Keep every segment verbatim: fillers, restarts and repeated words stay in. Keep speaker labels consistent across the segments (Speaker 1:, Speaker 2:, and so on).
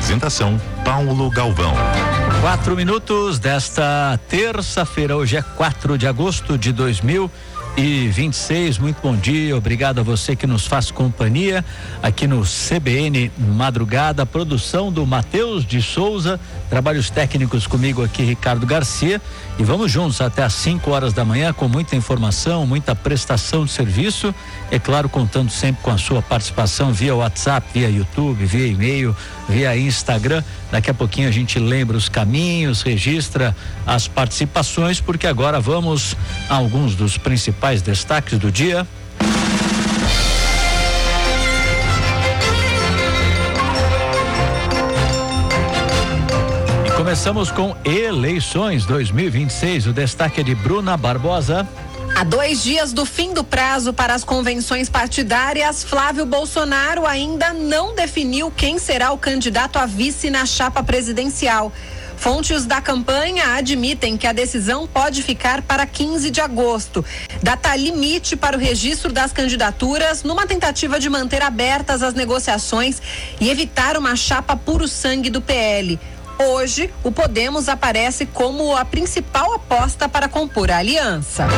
Speaker 1: Apresentação Paulo Galvão.
Speaker 2: Quatro minutos desta terça-feira, hoje é quatro de agosto de dois mil e vinte e seis. Muito bom dia, obrigado a você que nos faz companhia aqui no C B N Madrugada, produção do Matheus de Souza, trabalhos técnicos comigo aqui, Ricardo Garcia, e vamos juntos até às cinco horas da manhã com muita informação, muita prestação de serviço, é claro, contando sempre com a sua participação via WhatsApp, via YouTube, via e-mail, via Instagram. Daqui a pouquinho a gente lembra os caminhos, registra as participações, porque agora vamos a alguns dos principais destaques do dia. E começamos com eleições dois mil e vinte e seis. O destaque é de Bruna Barbosa.
Speaker 3: Há dois dias do fim do prazo para as convenções partidárias, Flávio Bolsonaro ainda não definiu quem será o candidato a vice na chapa presidencial. Fontes da campanha admitem que a decisão pode ficar para quinze de agosto, data limite para o registro das candidaturas, numa tentativa de manter abertas as negociações e evitar uma chapa puro sangue do P L. Hoje, o Podemos aparece como a principal aposta para compor a aliança.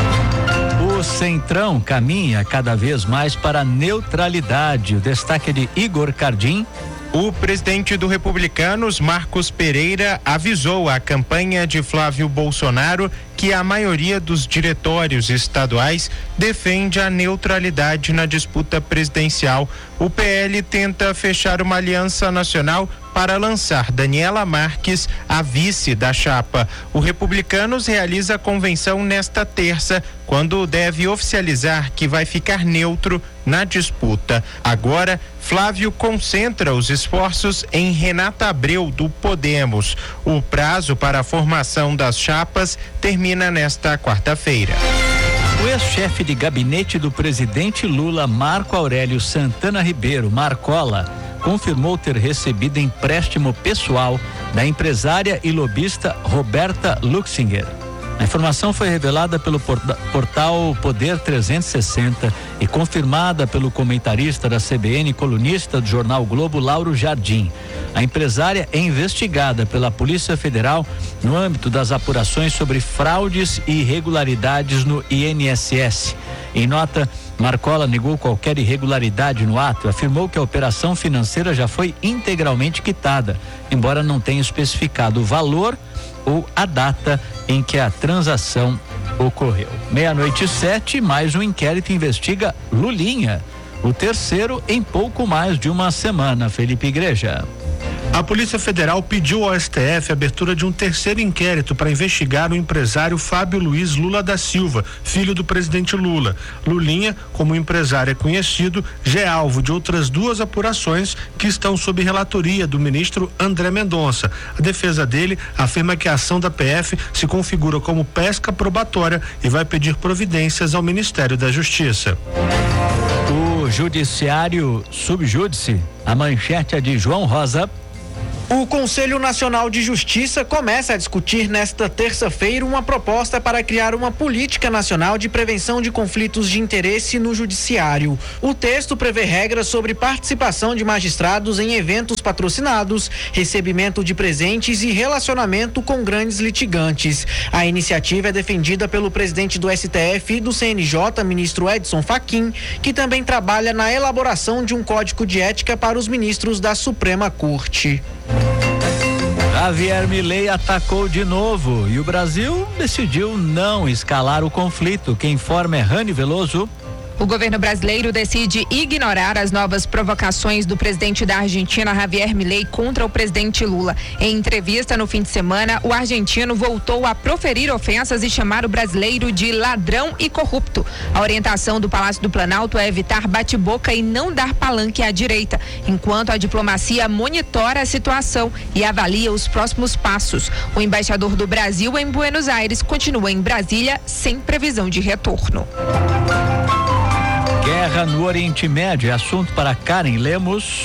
Speaker 2: O Centrão caminha cada vez mais para a neutralidade. O destaque é de Igor Cardim.
Speaker 4: O presidente do Republicanos, Marcos Pereira, avisou à campanha de Flávio Bolsonaro que a maioria dos diretórios estaduais defende a neutralidade na disputa presidencial. O P L tenta fechar uma aliança nacional para lançar Daniela Marques a vice da chapa. O Republicanos realiza a convenção nesta terça, quando deve oficializar que vai ficar neutro na disputa. Agora, Flávio concentra os esforços em Renata Abreu, do Podemos. O prazo para a formação das chapas termina nesta quarta-feira.
Speaker 2: O ex-chefe de gabinete do presidente Lula, Marco Aurélio Santana Ribeiro, Marcola, confirmou ter recebido empréstimo pessoal da empresária e lobista Roberta Luxinger. A informação foi revelada pelo portal Poder trezentos e sessenta e confirmada pelo comentarista da C B N e colunista do jornal Globo, Lauro Jardim. A empresária é investigada pela Polícia Federal no âmbito das apurações sobre fraudes e irregularidades no I N S S. Em nota, Marcola negou qualquer irregularidade no ato, afirmou que a operação financeira já foi integralmente quitada, embora não tenha especificado o valor ou a data em que a transação ocorreu. Meia-noite e sete, mais um inquérito investiga Lulinha, o terceiro em pouco mais de uma semana. Felipe Igreja.
Speaker 5: A Polícia Federal pediu ao S T F a abertura de um terceiro inquérito para investigar o empresário Fábio Luiz Lula da Silva, filho do presidente Lula. Lulinha, como empresário é conhecido, já é alvo de outras duas apurações que estão sob relatoria do ministro André Mendonça. A defesa dele afirma que a ação da P F se configura como pesca probatória e vai pedir providências ao Ministério da Justiça.
Speaker 2: O Judiciário Subjúdice, a manchete é de João Rosa.
Speaker 6: O Conselho Nacional de Justiça começa a discutir nesta terça-feira uma proposta para criar uma política nacional de prevenção de conflitos de interesse no judiciário. O texto prevê regras sobre participação de magistrados em eventos patrocinados, recebimento de presentes e relacionamento com grandes litigantes. A iniciativa é defendida pelo presidente do S T F e do C N J, ministro Edson Fachin, que também trabalha na elaboração de um código de ética para os ministros da Suprema Corte.
Speaker 2: Javier Milei atacou de novo e o Brasil decidiu não escalar o conflito. Quem informa é Rani Veloso.
Speaker 7: O governo brasileiro decide ignorar as novas provocações do presidente da Argentina, Javier Milei, contra o presidente Lula. Em entrevista no fim de semana, o argentino voltou a proferir ofensas e chamar o brasileiro de ladrão e corrupto. A orientação do Palácio do Planalto é evitar bate-boca e não dar palanque à direita, enquanto a diplomacia monitora a situação e avalia os próximos passos. O embaixador do Brasil em Buenos Aires continua em Brasília sem previsão de retorno.
Speaker 2: Guerra no Oriente Médio é assunto para Karen Lemos.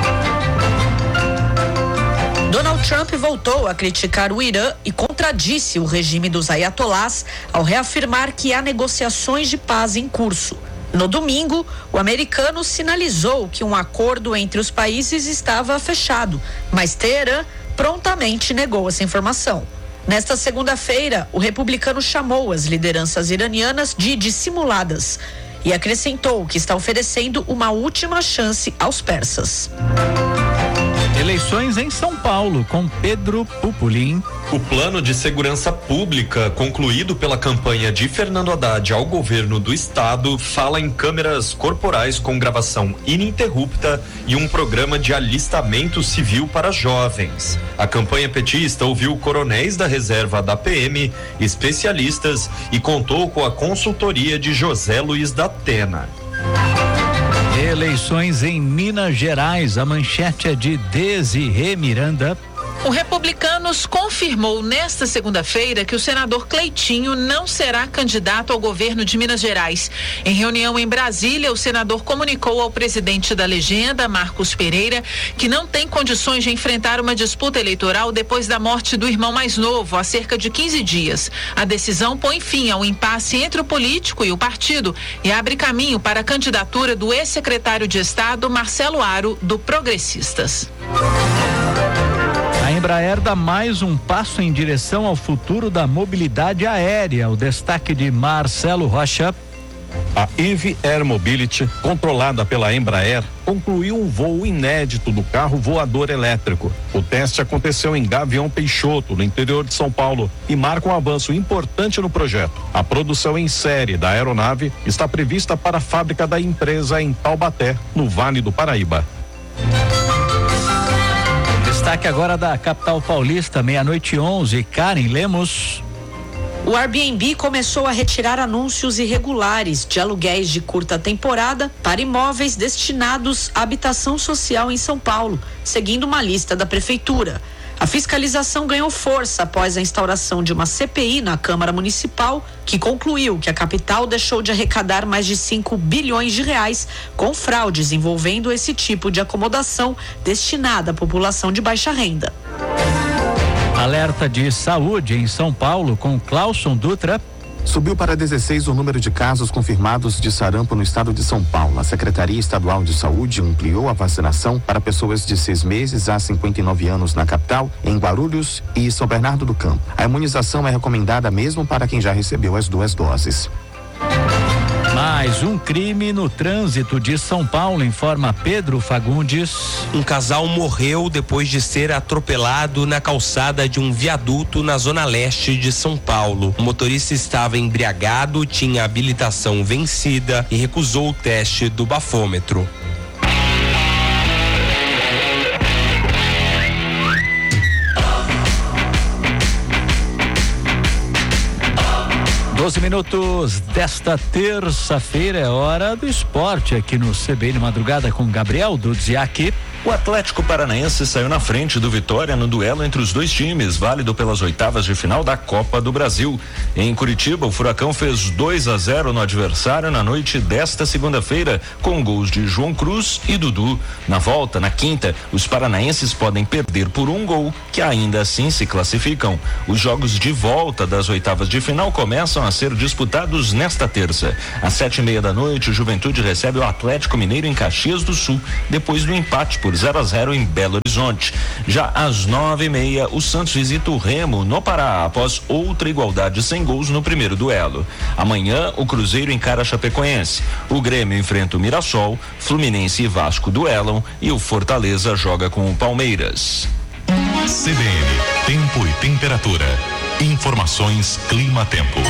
Speaker 8: Donald Trump voltou a criticar o Irã e contradisse o regime dos ayatolás ao reafirmar que há negociações de paz em curso. No domingo, o americano sinalizou que um acordo entre os países estava fechado, mas Teherã prontamente negou essa informação. Nesta segunda-feira, o republicano chamou as lideranças iranianas de dissimuladas e acrescentou que está oferecendo uma última chance aos persas.
Speaker 2: Eleições em São Paulo com Pedro Pupolin.
Speaker 9: O plano de segurança pública concluído pela campanha de Fernando Haddad ao governo do estado fala em câmeras corporais com gravação ininterrupta e um programa de alistamento civil para jovens. A campanha petista ouviu coronéis da reserva da P M, especialistas e contou com a consultoria de José Luiz da Atena.
Speaker 2: Eleições em Minas Gerais, a manchete é de Desirê Miranda.
Speaker 10: O Republicanos confirmou nesta segunda-feira que o senador Cleitinho não será candidato ao governo de Minas Gerais. Em reunião em Brasília, o senador comunicou ao presidente da legenda, Marcos Pereira, que não tem condições de enfrentar uma disputa eleitoral depois da morte do irmão mais novo, há cerca de quinze dias. A decisão põe fim ao impasse entre o político e o partido e abre caminho para a candidatura do ex-secretário de Estado, Marcelo Aro, do Progressistas.
Speaker 2: A Embraer dá mais um passo em direção ao futuro da mobilidade aérea. O destaque de Marcelo Rocha.
Speaker 11: A Eve Air Mobility, controlada pela Embraer, concluiu um voo inédito do carro voador elétrico. O teste aconteceu em Gavião Peixoto, no interior de São Paulo, e marca um avanço importante no projeto. A produção em série da aeronave está prevista para a fábrica da empresa em Taubaté, no Vale do Paraíba.
Speaker 2: Destaque agora da capital paulista, meia-noite e onze, Karen Lemos.
Speaker 8: O Airbnb começou a retirar anúncios irregulares de aluguéis de curta temporada para imóveis destinados à habitação social em São Paulo, seguindo uma lista da prefeitura. A fiscalização ganhou força após a instauração de uma C P I na Câmara Municipal, que concluiu que a capital deixou de arrecadar mais de cinco bilhões de reais com fraudes envolvendo esse tipo de acomodação destinada à população de baixa renda.
Speaker 2: Alerta de saúde em São Paulo com Clauson Dutra.
Speaker 12: Subiu para dezesseis o número de casos confirmados de sarampo no estado de São Paulo. A Secretaria Estadual de Saúde ampliou a vacinação para pessoas de seis meses a cinquenta e nove anos na capital, em Guarulhos e São Bernardo do Campo. A imunização é recomendada mesmo para quem já recebeu as duas doses.
Speaker 2: Mais um crime no trânsito de São Paulo, informa Pedro Fagundes.
Speaker 13: Um casal morreu depois de ser atropelado na calçada de um viaduto na zona leste de São Paulo. O motorista estava embriagado, tinha habilitação vencida e recusou o teste do bafômetro.
Speaker 2: doze minutos desta terça-feira, é hora do esporte aqui no C B N Madrugada com Gabriel Dudziak.
Speaker 1: O Atlético Paranaense saiu na frente do Vitória no duelo entre os dois times, válido pelas oitavas de final da Copa do Brasil. Em Curitiba, o Furacão fez dois a zero no adversário na noite desta segunda-feira, com gols de João Cruz e Dudu. Na volta, na quinta, os paranaenses podem perder por um gol, que ainda assim se classificam. Os jogos de volta das oitavas de final começam a ser disputados nesta terça. Às sete e meia da noite, o Juventude recebe o Atlético Mineiro em Caxias do Sul, depois do empate por zero a zero em Belo Horizonte. Já às nove e meia, o Santos visita o Remo no Pará, após outra igualdade sem gols no primeiro duelo. Amanhã, o Cruzeiro encara a Chapecoense. O Grêmio enfrenta o Mirassol, Fluminense e Vasco duelam e o Fortaleza joga com o Palmeiras. C B N, tempo e temperatura. Informações Clima-Tempo.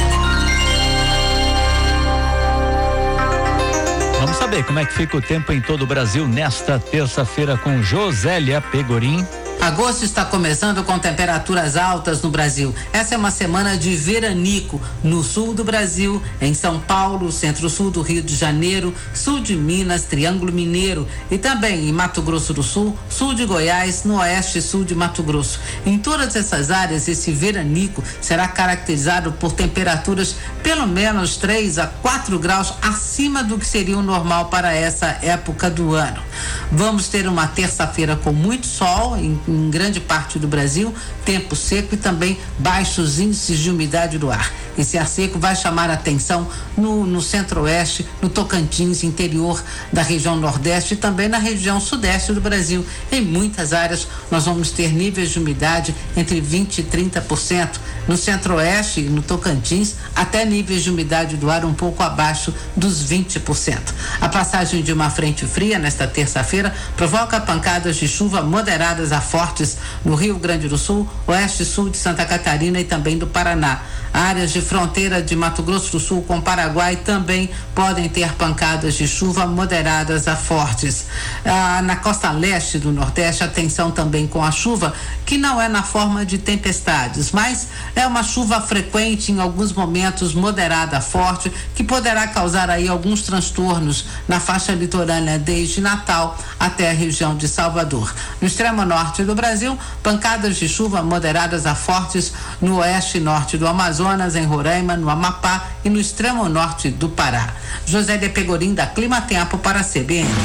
Speaker 2: Vamos saber como é que fica o tempo em todo o Brasil nesta terça-feira com Josélia Pegorim.
Speaker 14: Agosto está começando com temperaturas altas no Brasil. Essa é uma semana de veranico no sul do Brasil, em São Paulo, centro-sul do Rio de Janeiro, sul de Minas, Triângulo Mineiro e também em Mato Grosso do Sul, sul de Goiás, no oeste e sul de Mato Grosso. Em todas essas áreas, esse veranico será caracterizado por temperaturas pelo menos três a quatro graus acima do que seria o normal para essa época do ano. Vamos ter uma terça-feira com muito sol em em grande parte do Brasil, tempo seco e também baixos índices de umidade do ar. Esse ar seco vai chamar a atenção no, no centro-oeste, no Tocantins, interior da região nordeste e também na região sudeste do Brasil. Em muitas áreas nós vamos ter níveis de umidade entre vinte e trinta por cento. No centro-oeste e no Tocantins, até níveis de umidade do ar um pouco abaixo dos vinte por cento. A passagem de uma frente fria nesta terça-feira provoca pancadas de chuva moderadas a fortes no Rio Grande do Sul, oeste e sul de Santa Catarina e também do Paraná. Áreas de fronteira de Mato Grosso do Sul com Paraguai também podem ter pancadas de chuva moderadas a fortes. Ah, na costa leste do Nordeste, atenção também com a chuva, que não é na forma de tempestades, mas é uma chuva frequente, em alguns momentos moderada a forte, que poderá causar aí alguns transtornos na faixa litorânea desde Natal até a região de Salvador. No extremo norte do Brasil, pancadas de chuva moderadas a fortes no oeste e norte do Amazonas, em Roraima, no Amapá e no extremo norte do Pará. José de Pegorim, da Clima Tempo, para a C B N.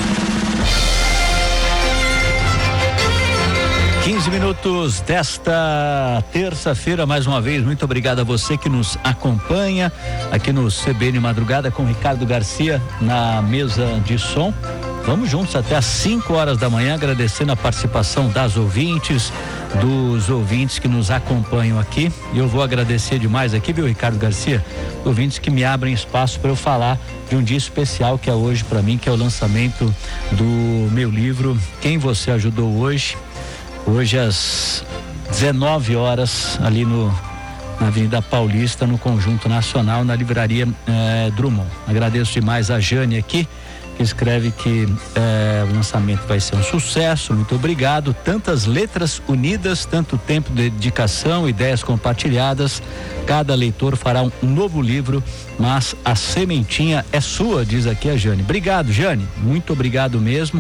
Speaker 2: quinze minutos desta terça-feira, mais uma vez, muito obrigado a você que nos acompanha aqui no C B N Madrugada com Ricardo Garcia na mesa de som. Vamos juntos até às cinco horas da manhã, agradecendo a participação das ouvintes, dos ouvintes que nos acompanham aqui. E eu vou agradecer demais aqui, viu, Ricardo Garcia? Ouvintes que me abrem espaço para eu falar de um dia especial que é hoje para mim, que é o lançamento do meu livro Quem Você Ajudou Hoje. Hoje às dezenove horas, ali no, na Avenida Paulista, no Conjunto Nacional, na livraria eh, Drummond. Agradeço demais a Jane aqui, que escreve que eh, o lançamento vai ser um sucesso. Muito obrigado. Tantas letras unidas, tanto tempo de dedicação, ideias compartilhadas. Cada leitor fará um novo livro, mas a sementinha é sua, diz aqui a Jane. Obrigado, Jane. Muito obrigado mesmo.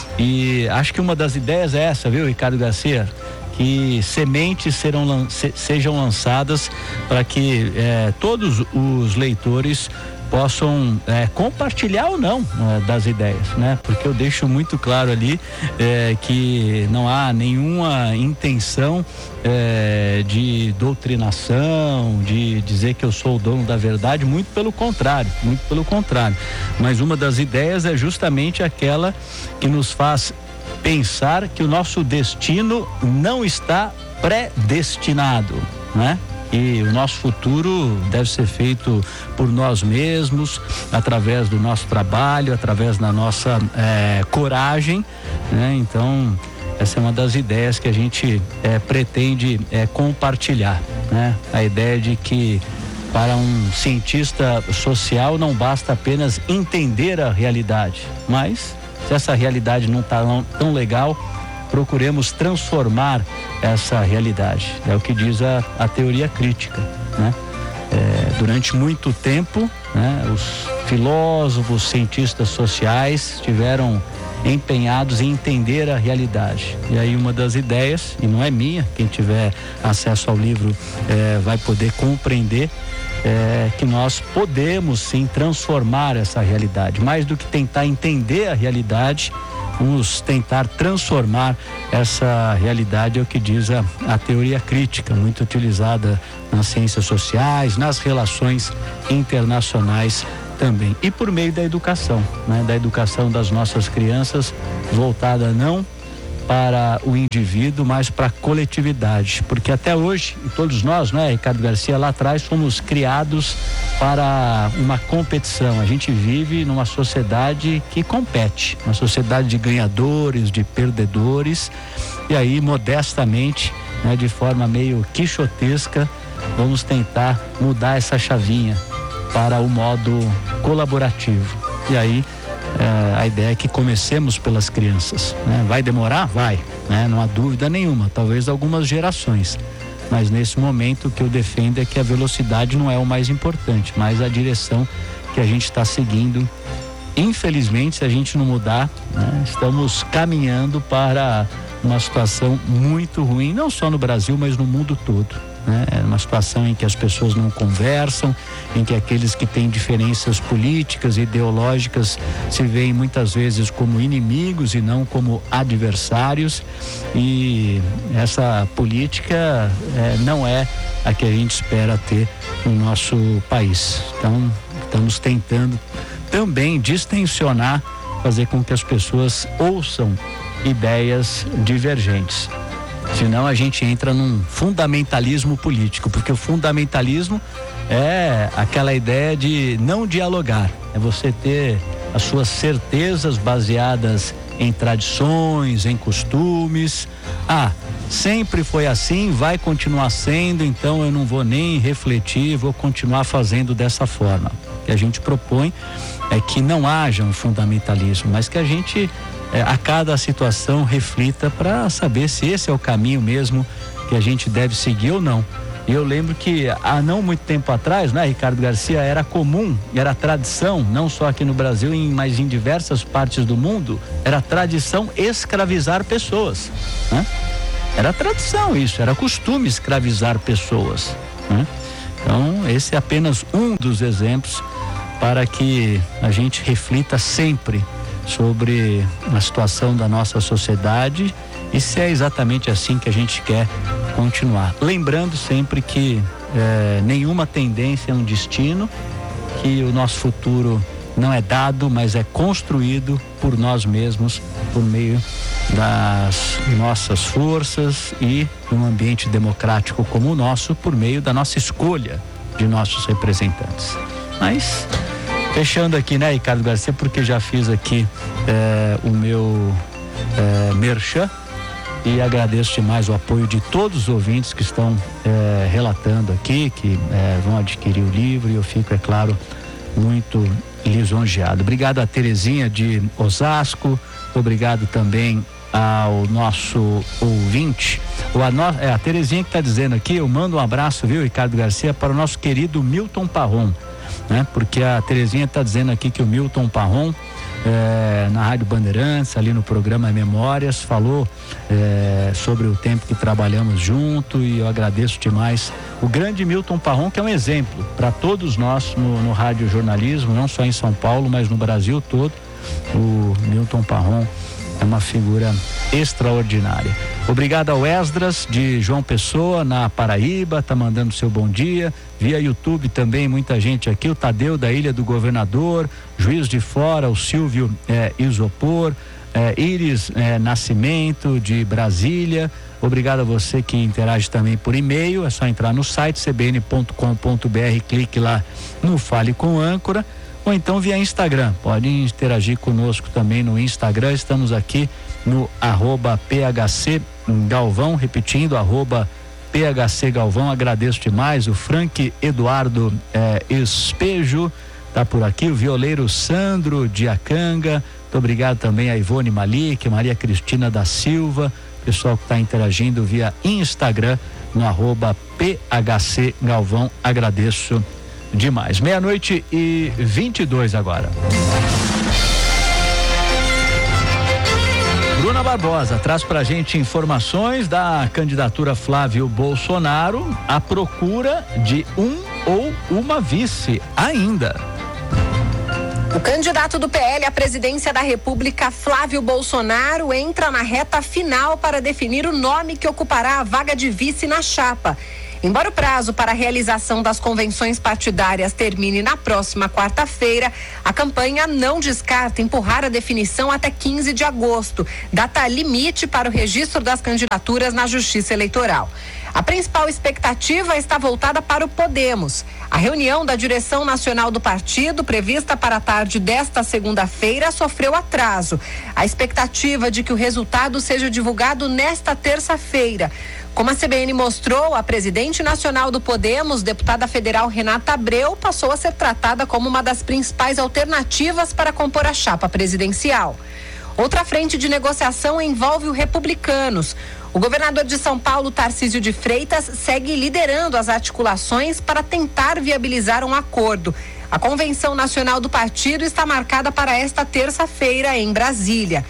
Speaker 2: E acho que uma das ideias é essa, viu, Ricardo Garcia? Que sementes serão, se, sejam lançadas para que eh, todos os leitores possam é, compartilhar ou não é, das ideias, né? Porque eu deixo muito claro ali é, que não há nenhuma intenção é, de doutrinação, de dizer que eu sou o dono da verdade, muito pelo contrário, muito pelo contrário. Mas uma das ideias é justamente aquela que nos faz pensar que o nosso destino não está predestinado, né? E o nosso futuro deve ser feito por nós mesmos, através do nosso trabalho, através da nossa é, coragem, né? Então, essa é uma das ideias que a gente é, pretende é, compartilhar, né? A ideia de que para um cientista social não basta apenas entender a realidade, mas se essa realidade não está tão legal, procuremos transformar essa realidade. É o que diz a, a teoria crítica, né? É, durante muito tempo, né, os filósofos, cientistas sociais estiveram empenhados em entender a realidade. E aí uma das ideias, e não é minha, quem tiver acesso ao livro é, vai poder compreender, é, que nós podemos sim transformar essa realidade. Mais do que tentar entender a realidade, vamos tentar transformar essa realidade, é o que diz a, a teoria crítica, muito utilizada nas ciências sociais, nas relações internacionais também. E por meio da educação, né? Da educação das nossas crianças, voltada não para o indivíduo, mas para a coletividade, porque até hoje, e todos nós, né, Ricardo Garcia, lá atrás fomos criados para uma competição. A gente vive numa sociedade que compete, uma sociedade de ganhadores, de perdedores, e aí modestamente, né, de forma meio quixotesca, vamos tentar mudar essa chavinha para o modo colaborativo. E aí É, a ideia é que comecemos pelas crianças, né? Vai demorar? Vai, né? Não há dúvida nenhuma, talvez algumas gerações, mas nesse momento o que eu defendo é que a velocidade não é o mais importante, mas a direção que a gente está seguindo. Infelizmente, se a gente não mudar, né, estamos caminhando para uma situação muito ruim, não só no Brasil, mas no mundo todo. né? É uma situação em que as pessoas não conversam, em que aqueles que têm diferenças políticas e ideológicas se veem muitas vezes como inimigos e não como adversários, e essa política é, não é a que a gente espera ter no nosso país. Então, estamos tentando também distensionar, fazer com que as pessoas ouçam ideias divergentes. Senão a gente entra num fundamentalismo político, porque o fundamentalismo é aquela ideia de não dialogar, é você ter as suas certezas baseadas em tradições, em costumes. Ah, sempre foi assim, vai continuar sendo, então eu não vou nem refletir, vou continuar fazendo dessa forma. O que a gente propõe é que não haja um fundamentalismo, mas que a gente é, a cada situação reflita para saber se esse é o caminho mesmo que a gente deve seguir ou não. E eu lembro que há não muito tempo atrás, né, Ricardo Garcia, era comum, era tradição, não só aqui no Brasil, mas em diversas partes do mundo, era tradição escravizar pessoas, né? Era tradição isso, era costume escravizar pessoas, né? Então, esse é apenas um dos exemplos para que a gente reflita sempre sobre a situação da nossa sociedade e se é exatamente assim que a gente quer continuar. Lembrando sempre que eh, nenhuma tendência é um destino, que o nosso futuro não é dado, mas é construído por nós mesmos, por meio das nossas forças e num ambiente democrático como o nosso, por meio da nossa escolha de nossos representantes. Mas, fechando aqui, né, Ricardo Garcia, porque já fiz aqui eh, o meu eh, merchan, e agradeço demais o apoio de todos os ouvintes que estão eh, relatando aqui, que eh, vão adquirir o livro, e eu fico, é claro, muito lisonjeado. Obrigado a Terezinha de Osasco, obrigado também ao nosso ouvinte, o, a, no, é, a Terezinha que está dizendo aqui, eu mando um abraço, viu, Ricardo Garcia, para o nosso querido Milton Parron, né? Porque a Terezinha está dizendo aqui que o Milton Parron, É, na Rádio Bandeirantes, ali no programa Memórias, falou é, sobre o tempo que trabalhamos junto, e eu agradeço demais o grande Milton Parron, que é um exemplo para todos nós no, no rádio jornalismo, não só em São Paulo, mas no Brasil todo. O Milton Parron é uma figura extraordinária. Obrigado ao Esdras de João Pessoa, na Paraíba, tá mandando seu bom dia. Via YouTube também, muita gente aqui, o Tadeu da Ilha do Governador, Juiz de Fora, o Silvio eh, Isopor, eh, Iris eh, Nascimento de Brasília. Obrigado a você que interage também por e-mail, é só entrar no site c b n ponto com ponto b r, clique lá no Fale com Âncora, ou então via Instagram, pode interagir conosco também no Instagram, estamos aqui no arroba P H C Galvão, repetindo, arroba P H C Galvão. Agradeço demais o Frank Eduardo eh, Espejo, tá por aqui, o violeiro Sandro de Acanga, muito obrigado também a Ivone Malik, Maria Cristina da Silva, pessoal que está interagindo via Instagram no arroba P H C Galvão, agradeço demais. Meia-noite e vinte e dois agora. Bruna Barbosa traz pra gente informações da candidatura Flávio Bolsonaro à procura de um ou uma vice ainda.
Speaker 3: O candidato do P L à presidência da República, Flávio Bolsonaro, entra na reta final para definir o nome que ocupará a vaga de vice na chapa. Embora o prazo para a realização das convenções partidárias termine na próxima quarta-feira, a campanha não descarta empurrar a definição até quinze de agosto, data limite para o registro das candidaturas na Justiça Eleitoral. A principal expectativa está voltada para o Podemos. A reunião da direção nacional do partido, prevista para a tarde desta segunda-feira, sofreu atraso. A expectativa de que o resultado seja divulgado nesta terça-feira. Como a C B N mostrou, a presidente nacional do Podemos, deputada federal Renata Abreu, passou a ser tratada como uma das principais alternativas para compor a chapa presidencial. Outra frente de negociação envolve o Republicanos. O governador de São Paulo, Tarcísio de Freitas, segue liderando as articulações para tentar viabilizar um acordo. A convenção nacional do partido está marcada para esta terça-feira em Brasília.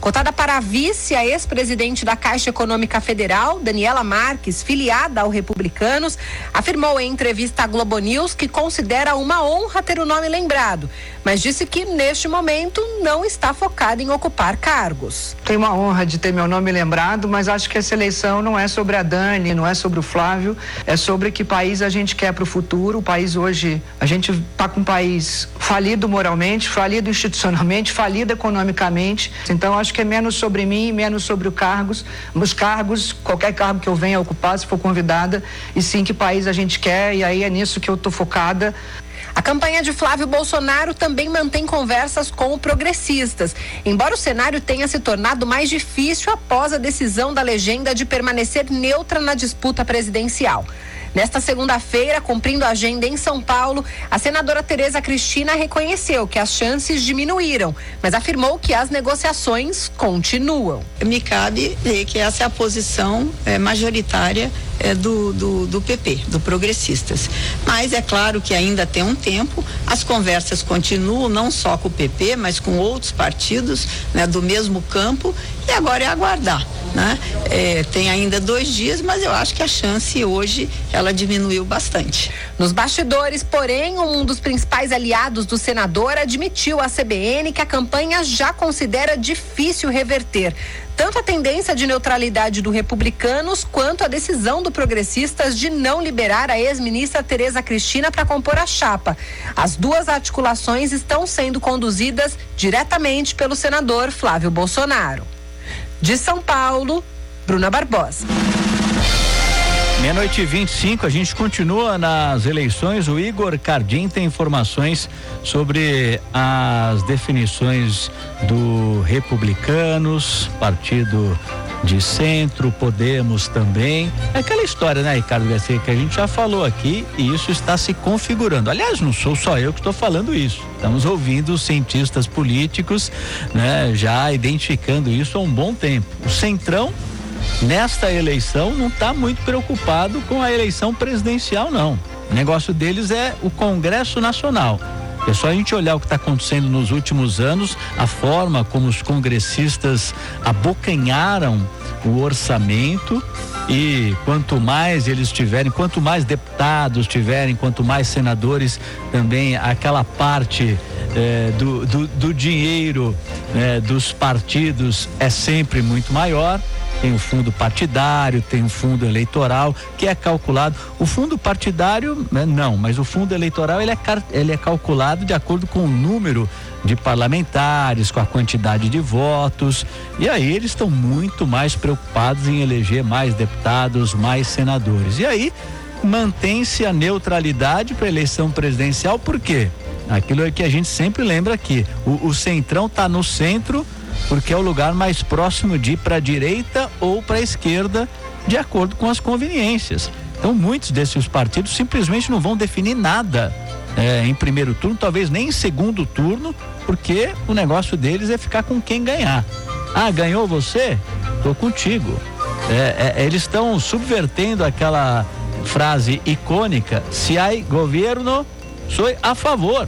Speaker 3: Cotada para vice, a ex-presidente da Caixa Econômica Federal, Daniela Marques, filiada ao Republicanos, afirmou em entrevista à Globo News que considera uma honra ter o nome lembrado, mas disse que neste momento não está focada em ocupar cargos.
Speaker 15: Tenho uma honra de ter meu nome lembrado, mas acho que essa eleição não é sobre a Dani, não é sobre o Flávio, é sobre que país a gente quer para o futuro. O país hoje, a gente está com um país falido moralmente, falido institucionalmente, falido economicamente. Então acho que é menos sobre mim, menos sobre os cargos, os cargos, qualquer cargo que eu venha ocupar, se for convidada, e sim que país a gente quer, e aí é nisso que eu tô focada.
Speaker 3: A campanha de Flávio Bolsonaro também mantém conversas com progressistas, embora o cenário tenha se tornado mais difícil após a decisão da legenda de permanecer neutra na disputa presidencial. Nesta segunda-feira, cumprindo a agenda em São Paulo, a senadora Tereza Cristina reconheceu que as chances diminuíram, mas afirmou que as negociações continuam.
Speaker 16: Me cabe dizer que essa é a posição é, majoritária é, do, do, do P P, do Progressistas. Mas é claro que ainda tem um tempo, as conversas continuam, não só com o P P, mas com outros partidos, né, do mesmo campo, e agora é aguardar. Né? É, tem ainda dois dias, mas eu acho que a chance hoje ela diminuiu bastante.
Speaker 3: Nos bastidores, porém, um dos principais aliados do senador admitiu à C B N que a campanha já considera difícil reverter tanto a tendência de neutralidade do Republicanos quanto a decisão do Progressistas de não liberar a ex-ministra Tereza Cristina para compor a chapa. As duas articulações estão sendo conduzidas diretamente pelo senador Flávio Bolsonaro. De São Paulo, Bruna Barbosa.
Speaker 2: Meia-noite e vinte e cinco, a gente continua nas eleições. O Igor Cardim tem informações sobre as definições do Republicanos, partido de centro, Podemos também. É aquela história, né, Ricardo Garcia, que a gente já falou aqui, e isso está se configurando. Aliás, não sou só eu que estou falando isso. Estamos ouvindo os cientistas políticos, né, já identificando isso há um bom tempo. O Centrão, nesta eleição, não está muito preocupado com a eleição presidencial, não. O negócio deles é o Congresso Nacional. É só a gente olhar o que está acontecendo nos últimos anos, a forma como os congressistas abocanharam o orçamento, e quanto mais eles tiverem, quanto mais deputados tiverem, quanto mais senadores também, aquela parte eh, do, do, do dinheiro eh, dos partidos é sempre muito maior. Tem o fundo partidário, tem o fundo eleitoral, que é calculado. O fundo partidário, né, não, mas o fundo eleitoral ele é, ele é calculado de acordo com o número de parlamentares, com a quantidade de votos. E aí eles estão muito mais preocupados em eleger mais deputados, mais senadores. E aí mantém-se a neutralidade para a eleição presidencial, por quê? Aquilo que a gente sempre lembra aqui. O, o Centrão está no centro, porque é o lugar mais próximo de ir para a direita ou para a esquerda, de acordo com as conveniências. Então, muitos desses partidos simplesmente não vão definir nada é, em primeiro turno, talvez nem em segundo turno, porque o negócio deles é ficar com quem ganhar. Ah, ganhou você? Tô contigo. É, é, eles estão subvertendo aquela frase icônica: se há governo, sou a favor.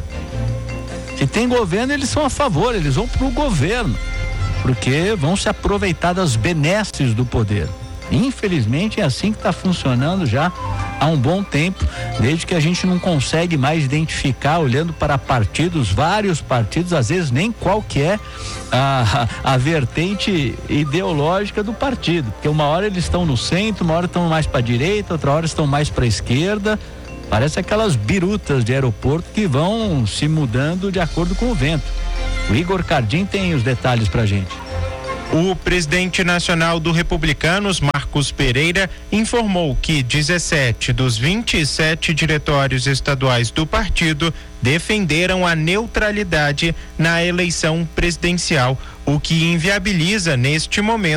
Speaker 2: Se tem governo, eles são a favor, eles vão pro governo, porque vão se aproveitar das benesses do poder. Infelizmente é assim que está funcionando já há um bom tempo, desde que a gente não consegue mais identificar, olhando para partidos, vários partidos, às vezes nem qual que é a, a, a vertente ideológica do partido, porque uma hora eles estão no centro, uma hora estão mais para a direita, outra hora estão mais para a esquerda. Parece aquelas birutas de aeroporto que vão se mudando de acordo com o vento. O Igor Cardim tem os detalhes pra gente.
Speaker 4: O presidente nacional do Republicanos, Marcos Pereira, informou que dezessete dos vinte e sete diretórios estaduais do partido defenderam a neutralidade na eleição presidencial, o que inviabiliza, neste momento,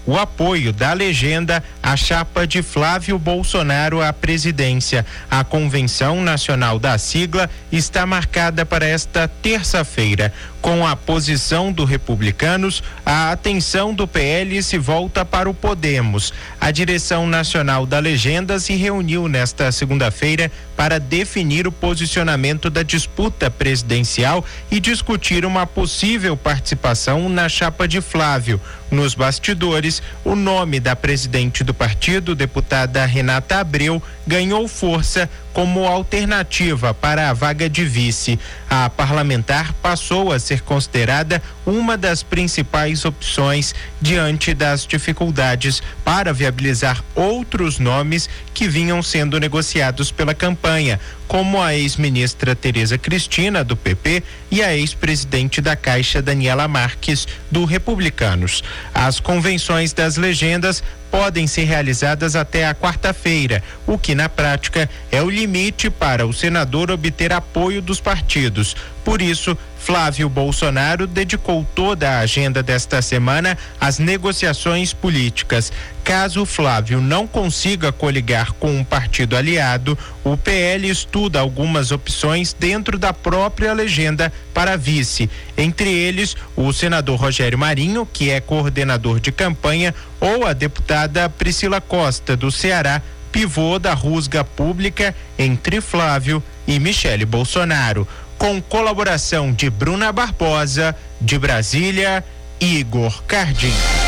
Speaker 4: o apoio da legenda à chapa de Flávio Bolsonaro à presidência. A Convenção Nacional da sigla está marcada para esta terça-feira. Com a posição do Republicanos, a atenção do P L se volta para o Podemos. A direção nacional da legenda se reuniu nesta segunda-feira para definir o posicionamento da disputa presidencial e discutir uma possível participação na chapa de Flávio. Nos bastidores, o nome da presidente do partido, deputada Renata Abreu, ganhou força como alternativa para a vaga de vice. A parlamentar passou a ser considerada uma das principais opções diante das dificuldades para viabilizar outros nomes que vinham sendo negociados pela campanha, como a ex-ministra Tereza Cristina, do P P, e a ex-presidente da Caixa, Daniela Marques, do Republicanos. As convenções das legendas podem ser realizadas até a quarta-feira, o que na prática é o limite para o senador obter apoio dos partidos. Por isso, Flávio Bolsonaro dedicou toda a agenda desta semana às negociações políticas. Caso Flávio não consiga coligar com um partido aliado, o P L estuda algumas opções dentro da própria legenda para vice. Entre eles, o senador Rogério Marinho, que é coordenador de campanha, ou a deputada Priscila Costa, do Ceará, pivô da rusga pública entre Flávio e Michele Bolsonaro. Com colaboração de Bruna Barbosa, de Brasília, Igor Cardim.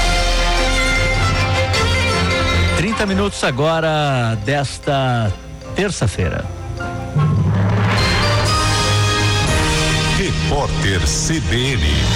Speaker 2: trinta minutos agora desta terça-feira.
Speaker 17: Repórter C B N.